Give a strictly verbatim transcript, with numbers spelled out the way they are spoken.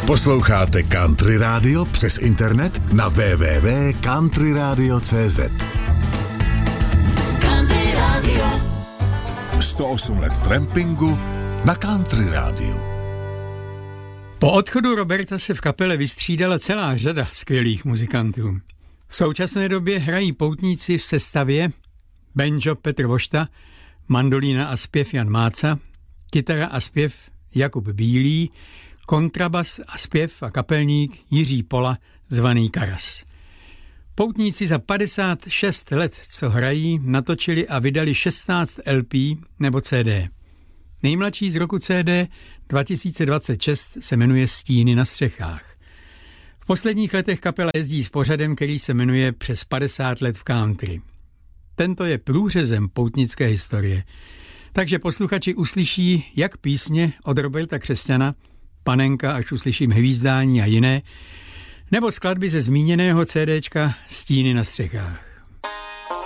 Posloucháte Country Radio přes internet na w w w tečka country radio tečka c z. Country Radio. sto osm let trampingu na Country Radio. Po odchodu Roberta se v kapele vystřídala celá řada skvělých muzikantů. V současné době hrají poutníci v sestavě banjo Petr Vošta, mandolína a zpěv Jan Máca, kytara a zpěv Jakub Bílý, kontrabas a zpěv a kapelník Jiří Pola, zvaný Karas. Poutníci za padesát šest let, co hrají, natočili a vydali šestnáct el pé nebo cé dé. Nejmladší z roku cé dé dva tisíce dvacet šest se jmenuje Stíny na střechách. V posledních letech kapela jezdí s pořadem, který se jmenuje Přes padesát let v country. Tento je průřezem poutnické historie, takže posluchači uslyší jak písně od Roberta Křesťana, Panenka, až uslyším hvízdání a jiné, nebo skladby ze zmíněného cédéčka Stíny na střechách.